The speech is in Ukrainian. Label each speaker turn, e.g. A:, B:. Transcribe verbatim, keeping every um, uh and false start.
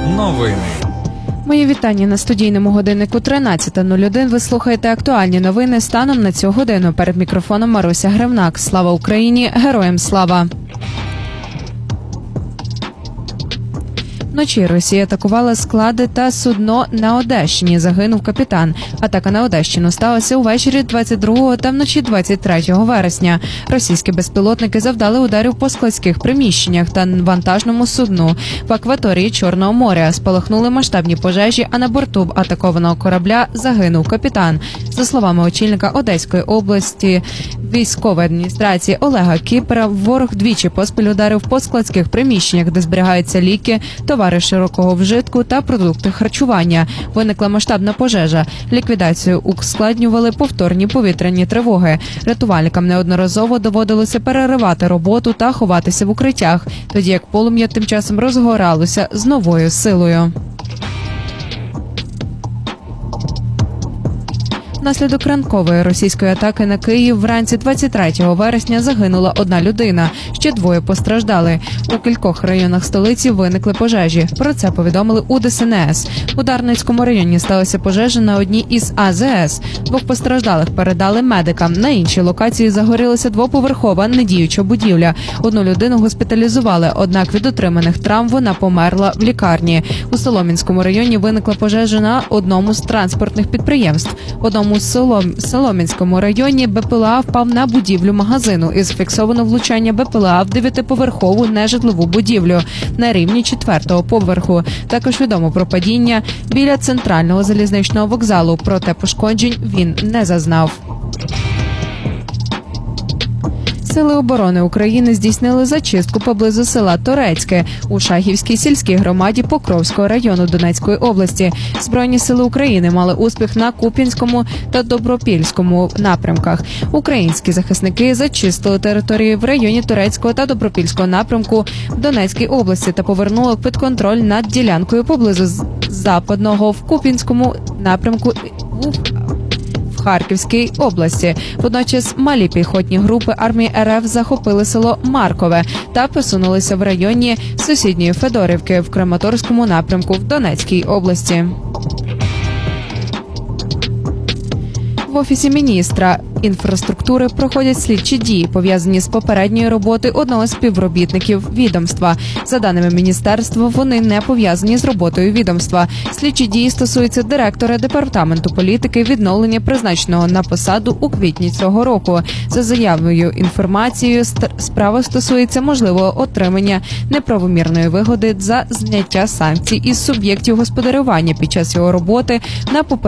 A: Новини.
B: Мої вітання на студійному годиннику тринадцята нуль один. Ви слухаєте актуальні новини станом на цю годину. Перед мікрофоном Маруся Гривнак. Слава Україні! Героям слава! Вночі Росія атакувала склади та судно на Одещині. Загинув капітан. Атака на Одещину сталася увечері двадцять другого та вночі двадцять третього вересня. Російські безпілотники завдали ударів по складських приміщеннях та вантажному судну в акваторії Чорного моря. Спалахнули масштабні пожежі, а на борту атакованого корабля загинув капітан. За словами очільника Одеської області військової адміністрації Олега Кіпера, ворог двічі поспіль ударив по складських приміщеннях, де зберігаються ліки, товари широкого вжитку та продукти харчування. Виникла масштабна пожежа. Ліквідацію ускладнювали повторні повітряні тривоги. Рятувальникам неодноразово доводилося переривати роботу та ховатися в укриттях, тоді як полум'я тим часом розгоралося з новою силою. Внаслідок ранкової російської атаки на Київ вранці двадцять третього вересня загинула одна людина. Ще двоє постраждали. У кількох районах столиці виникли пожежі. Про це повідомили у Де Ес En Ес. У Дарницькому районі сталася пожежа на одній із А Зе Ес. Двох постраждалих передали медикам. На іншій локації загорілася двоповерхова недіюча будівля. Одну людину госпіталізували, однак від отриманих травм вона померла в лікарні. У Солом'янському районі виникла пожежа на одному з транспортних підприємств. Одному У Солом... Солом'янському районі Бе Пе Ел А впав на будівлю магазину і зафіксовано влучання Бе Пе Ел А в дев'ятиповерхову нежитлову будівлю на рівні четвертого поверху. Також відомо про падіння біля центрального залізничного вокзалу, проте пошкоджень він не зазнав. Сили оборони України здійснили зачистку поблизу села Торецьке у Шахівській сільській громаді Покровського району Донецької області. Збройні сили України мали успіх на Куп'янському та Добропільському напрямках. Українські захисники зачистили території в районі Торецького та Добропільського напрямку в Донецькій області та повернули під контроль над ділянкою поблизу Западного в Куп'янському напрямку у Харківській області. Водночас малі піхотні групи армії Ер Еф захопили село Маркове та посунулися в районі сусідньої Федорівки в Краматорському напрямку в Донецькій області. В Офісі міністра інфраструктури проходять слідчі дії, пов'язані з попередньою роботою одного з співробітників відомства. За даними міністерства, вони не пов'язані з роботою відомства. Слідчі дії стосуються директора департаменту політики відновлення, призначеного на посаду у квітні цього року. За заявою інформацією, справа стосується можливого отримання неправомірної вигоди за зняття санкцій із суб'єктів господарювання під час його роботи на попередньому